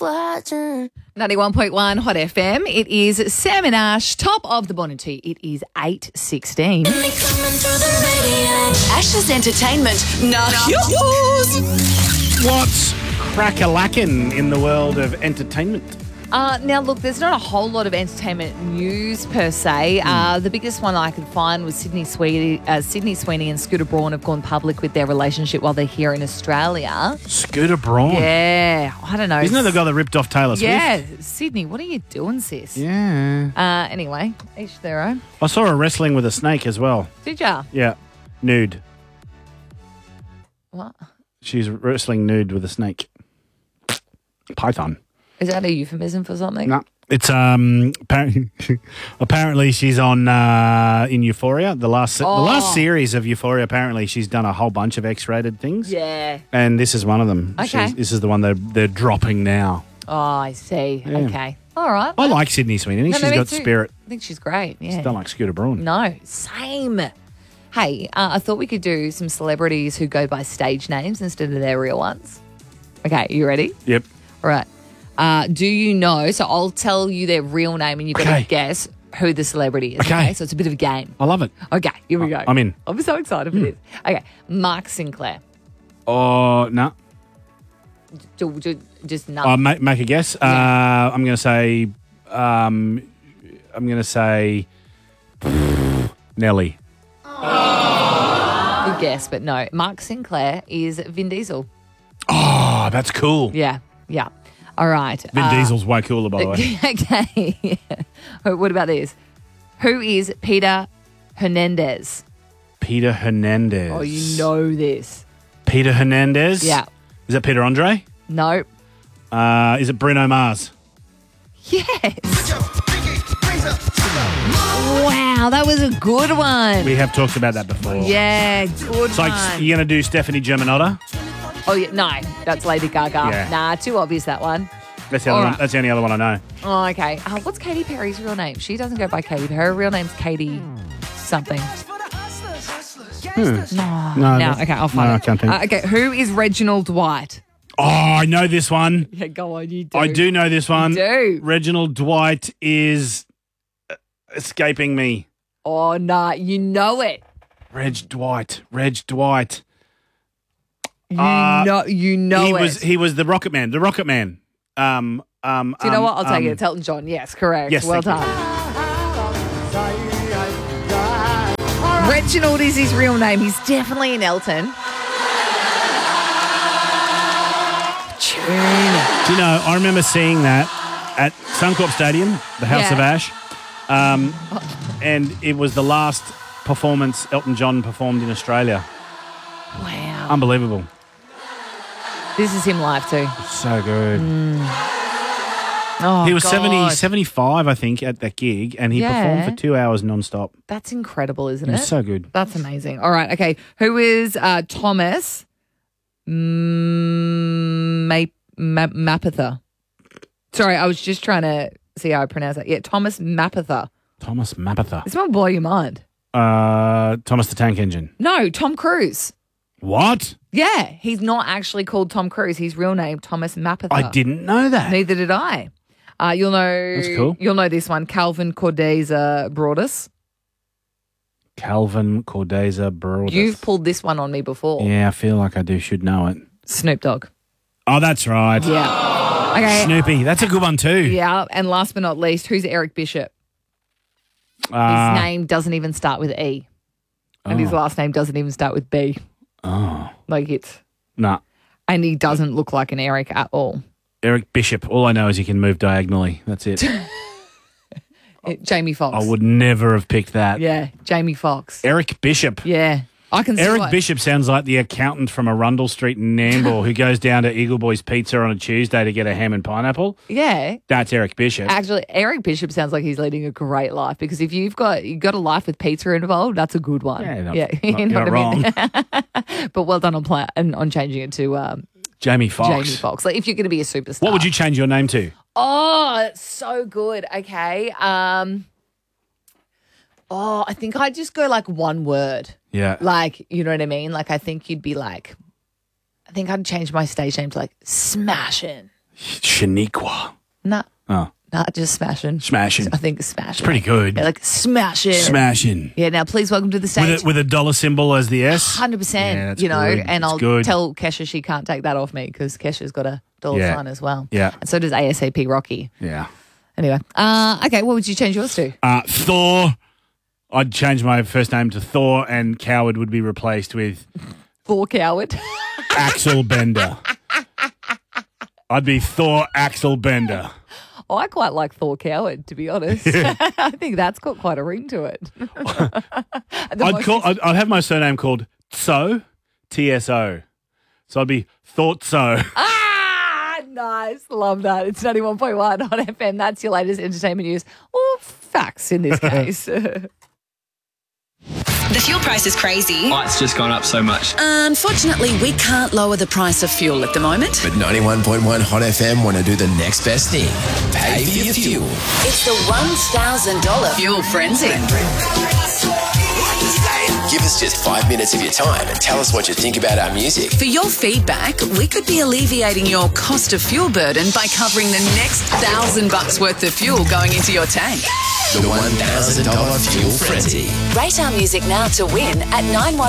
watching. 91.1 Hot FM. It is Sam and Ash, top of the morning tea. It is 8:16. And they coming through the radio. Ash's entertainment. Nah, yours. What's crack-a-lackin' in the world of entertainment? Now, look, there's not a whole lot of entertainment news per se. The biggest one I could find was Sydney Sweeney and Scooter Braun have gone public with their relationship while they're here in Australia. Scooter Braun. Yeah, I don't know. Isn't that the guy that ripped off Taylor Swift? Yeah, Sydney, what are you doing, sis? Yeah. Anyway, each their own. I saw her wrestling with a snake as well. Did ya? Yeah. Nude. What? She's wrestling nude with a snake. Python. Is that a euphemism for something? No. It's apparently she's on in Euphoria, the last series of Euphoria. Apparently she's done a whole bunch of X-rated things. Yeah. And this is one of them. Okay. This is the one they're dropping now. Oh, I see. Yeah. Okay. All right. I like Sydney Sweeney. I think she's me got too. spirit. I think she's great. Yeah. Just don't like Scooter Braun. No, same. Hey, I thought we could do some celebrities who go by stage names instead of their real ones. Okay, you ready? Yep. All right. Do you know? So I'll tell you their real name and you've got Okay. to guess who the celebrity is. Okay. So it's a bit of a game. I love it. Okay, here we go. I'm in. I'm so excited for this. Okay, Mark Sinclair. Oh, no. Just none. Make a guess. Yeah. I'm going to say Nelly. Good guess, but no. Mark Sinclair is Vin Diesel. Oh, that's cool. Yeah. All right. Vin Diesel's way cooler, by the way. Okay. What about this? Who is Peter Hernandez? Peter Hernandez. Oh, you know this. Peter Hernandez? Yeah. Is that Peter Andre? No. Is it Bruno Mars? Yes. Wow, that was a good one. We have talked about that before. Yeah, good It's like, one. you're going to do Stephanie Germanotta? Oh, yeah, no, that's Lady Gaga. Yeah. Nah, too obvious, that one. That's the, All other right. one. That's the only other one I know. Oh, okay. What's Katy Perry's real name? She doesn't go by Katy. Her real name's Katy something. No, No, okay, I'll find no, it. I can't think. Okay, who is Reginald Dwight? Oh, I know this one. Yeah, go on, you do. I do know this one. do. Reginald Dwight is escaping me. Oh, nah, you know it. Reg Dwight. You know He was the Rocket Man. The Rocket Man. Do you know what? I'll take it. It's Elton John. Yes, correct. Yes, well thank done. Reginald is his real name. He's definitely an Elton. Tune. Do you know, I remember seeing that at Suncorp Stadium, the House Yeah. of Ash, and it was the last performance Elton John performed in Australia. Wow. Unbelievable. This is him live too. So good. Oh, He was God. 75, I think, at that gig, and he Yeah. performed for 2 hours non-stop. That's incredible, isn't It it? was so good. That's amazing. All right. Okay. Who is Thomas Mapother? Sorry, I was just trying to see how I pronounce that. Yeah, Thomas Mapother. Thomas Mapother. This might blow your mind. Thomas the Tank Engine. No, Tom Cruise. What? Yeah, he's not actually called Tom Cruise. His real name, Thomas Mapother. I didn't know that. Neither did I. You'll know. That's cool. You'll know this one. Calvin Cordeza Broadus. Calvin Cordeza Broadus. You've pulled this one on me before. Yeah, I feel like I should know it. Snoop Dogg. Oh, that's right. Yeah. Okay. Snoopy. That's a good one too. Yeah, and last but not least, who's Eric Bishop? His name doesn't even start with E. And his last name doesn't even start with B. Oh. Like it's... Nah. And he doesn't look like an Eric at all. Eric Bishop. All I know is he can move diagonally. That's it. Jamie Foxx. I would never have picked that. Yeah, Jamie Foxx. Eric Bishop. Yeah. I can see Eric what- Bishop sounds like the accountant from Arundel Street in Nambour who goes down to Eagle Boys Pizza on a Tuesday to get a ham and pineapple. Yeah. That's Eric Bishop. Actually, Eric Bishop sounds like he's leading a great life because if you've got a life with pizza involved, that's a good one. Yeah, you know you're what I mean? But well done on changing it to Jamie Foxx. Jamie Foxx. Like if you're going to be a superstar. What would you change your name to? Oh, that's so good. Okay. I think I'd just go like one word. Yeah. Like, you know what I mean? Like I think you'd be like, I think I'd change my stage name to like Smashin'. Shaniqua. No. Oh, Just smashing. Smashing. I think smashing. pretty good. Yeah, like smashing. Smashing. Yeah, now please welcome to the stage. With a dollar symbol as the S. 100%, Yeah, that's you know, good. and It's I'll good. tell Kesha she can't take that off me because Kesha's got a dollar Yeah. sign as well. Yeah. And so does ASAP Rocky. Yeah. Anyway, okay, what would you change yours to? Thor. I'd change my first name to Thor, and Coward would be replaced with Thor Coward. Axel Bender. I'd be Thor Axel Bender. Oh, I quite like Thor Coward, to be honest. I think that's got quite a ring to it. I'd have my surname called Tso, TSO. So I'd be Thought-So. Nice. Love that. It's 91.1 on FM. That's your latest entertainment news. Or facts in this case. The fuel price is crazy. Oh, it's just gone up so much. Unfortunately, we can't lower the price of fuel at the moment. But 91.1 Hot FM want to do the next best thing. Pay for your fuel. It's the $1,000 fuel frenzy. Give us just 5 minutes of your time and tell us what you think about our music. For your feedback, we could be alleviating your cost of fuel burden by covering the next $1,000 worth of fuel going into your tank. The $1,000 Fuel Frenzy. Rate our music now to win at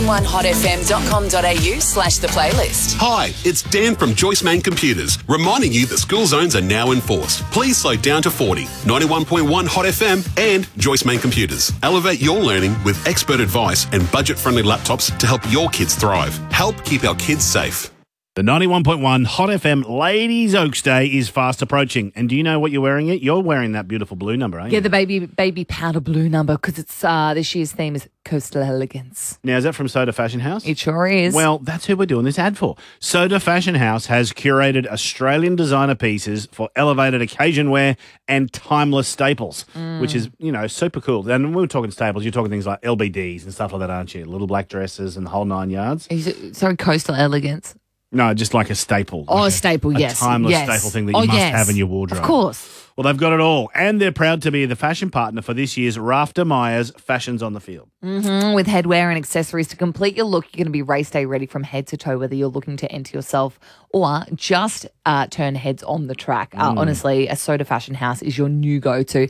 911hotfm.com.au/the playlist. Hi, it's Dan from Joyce Main Computers, reminding you that school zones are now enforced. Please slow down to 40. 91.1 Hot FM and Joyce Main Computers. Elevate your learning with expert advice and budget-friendly laptops to help your kids thrive. Help keep our kids safe. The 91.1 Hot FM Ladies Oaks Day is fast approaching. And do you know what you're wearing it? You're wearing that beautiful blue number, aren't you? Yeah, the baby powder blue number because it's this year's theme is coastal elegance. Now, is that from Soda Fashion House? It sure is. Well, that's who we're doing this ad for. Soda Fashion House has curated Australian designer pieces for elevated occasion wear and timeless staples, which is, you know, super cool. And when we're talking staples, you're talking things like LBDs and stuff like that, aren't you? Little black dresses and the whole 9 yards. Sorry, coastal elegance. No, just like a staple. Oh, like a staple, yes. A timeless yes. staple thing that you must have in your wardrobe. Of course. Well, they've got it all. And they're proud to be the fashion partner for this year's Rafter Myers Fashions on the Field. With headwear and accessories to complete your look, you're going to be race day ready from head to toe, whether you're looking to enter yourself or just turn heads on the track. Honestly, a Soda Fashion House is your new go-to.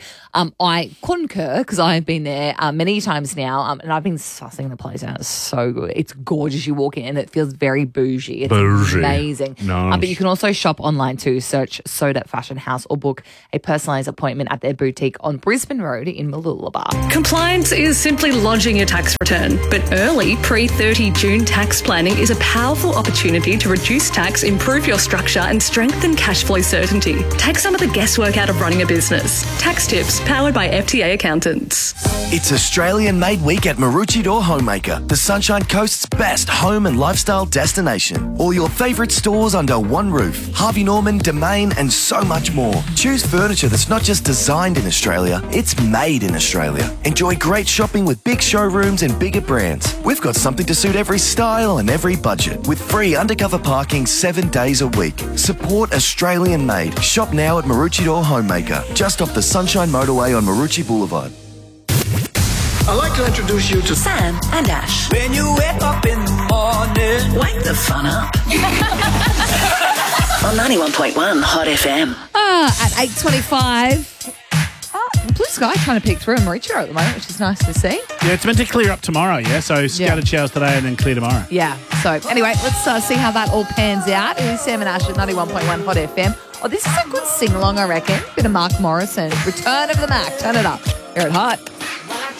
I concur because I've been there many times now and I've been sussing the place out. It's so good. It's gorgeous. You walk in and it feels very bougie. It's amazing. Nice. But you can also shop online too. Search Soda Fashion House or book a personalised appointment at their boutique on Brisbane Road in Mooloolaba. Compliance is simply lodging your tax return, but early pre-30 June tax planning is a powerful opportunity to reduce tax, improve your structure and strengthen cash flow certainty. Take some of the guesswork out of running a business. Tax tips powered by FTA accountants. It's Australian Made Week at Maroochydore Homemaker, the Sunshine Coast's best home and lifestyle destination. All your favourite stores under one roof. Harvey Norman, Domain and so much more. Choose furniture that's not just designed in Australia, it's made in Australia. Enjoy great shopping with big showrooms and bigger brands. We've got something to suit every style and every budget with free undercover parking 7 days a week. Support Australian made. Shop now at Maroochydore Homemaker, just off the Sunshine Motorway on Maroochydore Boulevard. I'd like to introduce you to Sam and Ash. When you wake up in the morning. Wake the fun up. On 91.1 Hot FM. At 8:25. Blue sky trying to peek through and reach her at the moment, which is nice to see. Yeah, it's meant to clear up tomorrow, yeah? So scattered showers today and then clear tomorrow. Yeah. So anyway, let's see how that all pans out. It is Sam and Ash at 91.1 Hot FM. Oh, this is a good sing-along, I reckon. Bit of Mark Morrison. Return of the Mac. Turn it up. Here at Hot.